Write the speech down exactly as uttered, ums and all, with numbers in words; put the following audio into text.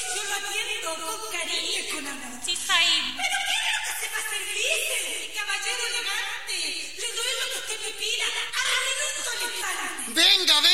yo lo atiendo con cariño y con amor. Sí, Jaime. ¿Pero qué es lo que se va a servirse? Caballero elegante, le doy lo que usted me pida. A minuto le pagan. Venga, venga.